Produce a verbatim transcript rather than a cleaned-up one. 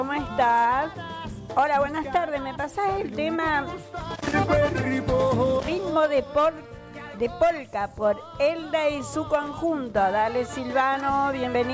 ¿Cómo estás? Hola, buenas tardes. ¿Me pasás el tema Ritmo de, por, de Polka por Elda y su conjunto? Dale, Silvano, bienvenido.